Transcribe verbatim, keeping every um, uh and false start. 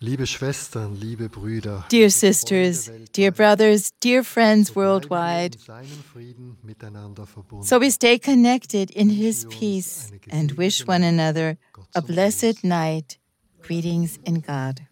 Liebe Schwestern, liebe Brüder, Dear sisters, dear brothers, dear friends worldwide, so we stay connected in His peace and wish one another a blessed night. Greetings in God.